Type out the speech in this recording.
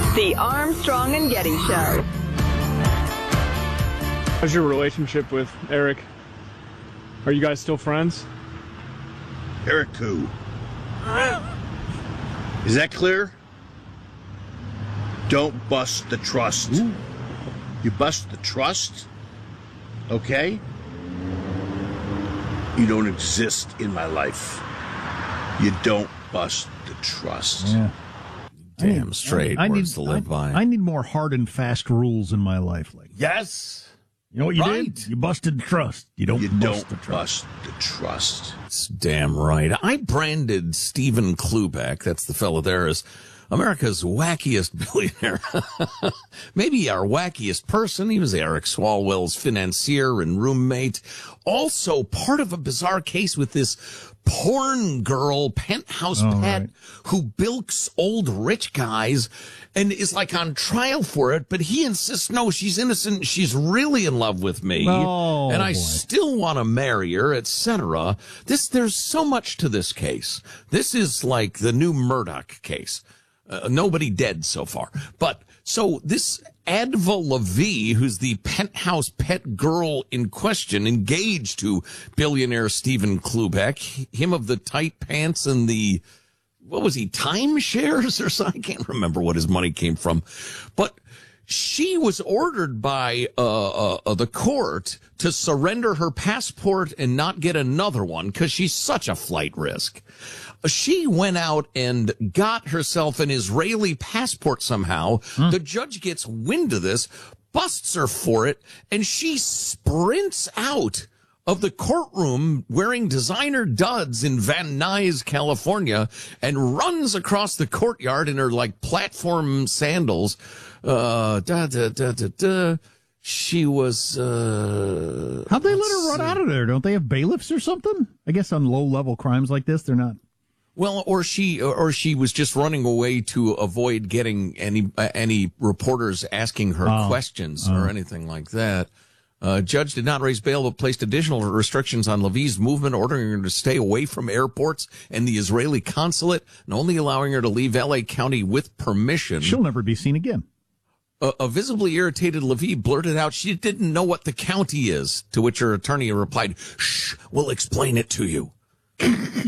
The Armstrong and Getty Show. How's your relationship with Eric? Are you guys still friends? Eric who? Is that clear? Don't bust the trust. Ooh. You bust the trust, okay? You don't exist in my life. You don't bust the trust. Yeah. Damn straight words to live by. I need more hard and fast rules in my life. Like, Yes. you know what you Right. did? You busted the trust. You don't bust the trust. Bust the trust. That's damn right. I branded Stephen Klubeck, that's the fellow there, as America's wackiest billionaire. Maybe our wackiest person. He was Eric Swalwell's financier and roommate. Also part of a bizarre case with this porn girl penthouse pet right. who bilks old rich guys and is like on trial for it, but he insists, no, she's innocent. She's really in love with me. Oh, and I boy. still want to marry her, etc. There's so much to this case. This is like the new Murdoch case. Nobody dead so far. But so this Adva Levy, who's the penthouse pet girl in question, engaged to billionaire Stephen Klubeck, him of the tight pants and the, what was he, timeshares or something? I can't remember what his money came from. But she was ordered by the court to surrender her passport and not get another one because she's such a flight risk. She went out and got herself an Israeli passport somehow. The judge gets wind of this, busts her for it, and she sprints out of the courtroom wearing designer duds in Van Nuys, California, and runs across the courtyard in her like platform sandals. She was, How'd they let her run out of there? Don't they have bailiffs or something? I guess on low-level crimes like this, they're not. well, or she was just running away to avoid getting any reporters asking her questions or anything like that. Judge did not raise bail, but placed additional restrictions on Levy's movement, ordering her to stay away from airports and the Israeli consulate, and only allowing her to leave L.A. County with permission. She'll never be seen again. A visibly irritated Levy blurted out she didn't know what the county is, to which her attorney replied, "Shh, we'll explain it to you."